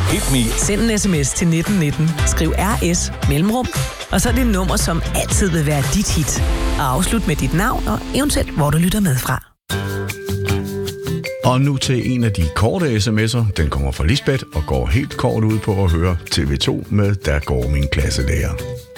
Hit me. Send en sms til 1919. Skriv RS mellemrum. Og så er det nummer, som altid vil være dit hit. Og afslut med dit navn og eventuelt, hvor du lytter med fra. Og nu til en af de korte sms'er. Den kommer fra Lisbeth og går helt kort ud på at høre TV2 med Der går min klasselærer.